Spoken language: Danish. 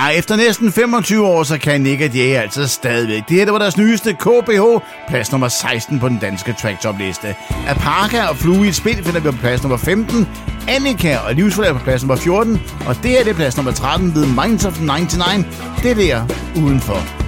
efter næsten 25 år, så kan Nick og Jay altså stadigvæk. Det her, det var deres nyeste KBH, plads nummer 16 på den danske track-top-liste. Aparka og Flue i et spil finder vi på plads nummer 15. Annika og Livsfuld er på plads nummer 14. Og det her, det er plads nummer 13 ved Minds of 99. Det der udenfor.